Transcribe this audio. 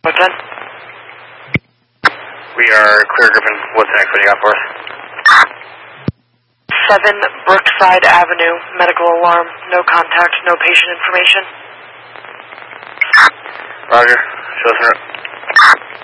What's that? We are clear, Griffin. What's the next one you got for us? 7 Brookside Avenue, medical alarm, no contact, no patient information. Roger. Show us